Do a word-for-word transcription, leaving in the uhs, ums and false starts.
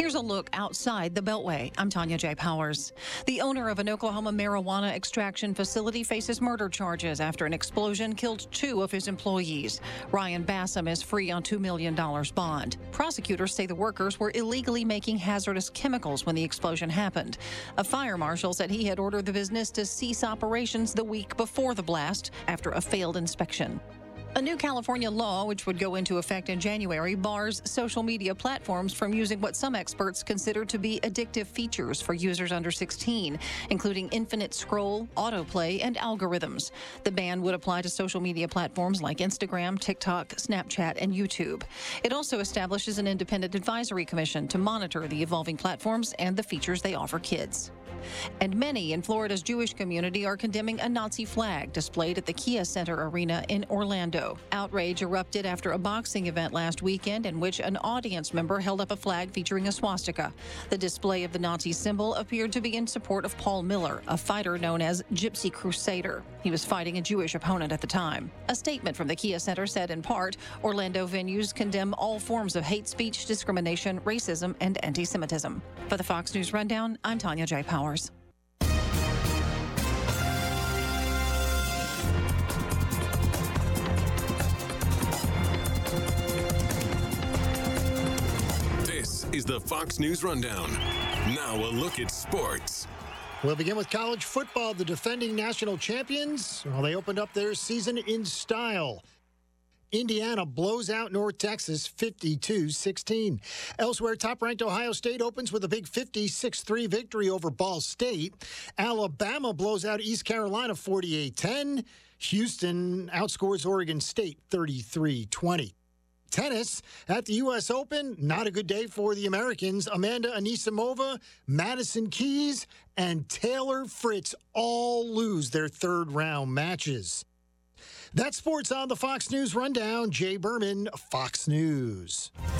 Here's a look outside the Beltway. I'm Tanya J. Powers. The owner of an Oklahoma marijuana extraction facility faces murder charges after an explosion killed two of his employees. Ryan Bassam is free on two million dollars bond. Prosecutors say the workers were illegally making hazardous chemicals when the explosion happened. A fire marshal said he had ordered the business to cease operations the week before the blast after a failed inspection. A new California law, which would go into effect in January, bars social media platforms from using what some experts consider to be addictive features for users under sixteen, including infinite scroll, autoplay, and algorithms. The ban would apply to social media platforms like Instagram, TikTok, Snapchat, and YouTube. It also establishes an independent advisory commission to monitor the evolving platforms and the features they offer kids. And many in Florida's Jewish community are condemning a Nazi flag displayed at the Kia Center Arena in Orlando. Outrage erupted after a boxing event last weekend in which an audience member held up a flag featuring a swastika. The display of the Nazi symbol appeared to be in support of Paul Miller, a fighter known as Gypsy Crusader. He was fighting a Jewish opponent at the time. A statement from the Kia Center said, in part, Orlando venues condemn all forms of hate speech, discrimination, racism, and anti-Semitism. For the Fox News Rundown, I'm Tanya J. Powers. This is the Fox News Rundown. Now a look at sports. We'll begin with college football. The defending national champions, well, they opened up their season in style. Indiana blows out North Texas fifty-two sixteen. Elsewhere, top-ranked Ohio State opens with a big fifty-six three victory over Ball State. Alabama blows out East Carolina forty-eight ten. Houston outscores Oregon State thirty-three twenty. Tennis at the U S Open, not a good day for the Americans. Amanda Anisimova, Madison Keys, and Taylor Fritz all lose their third-round matches. That's sports on the Fox News Rundown. Jay Berman, Fox News.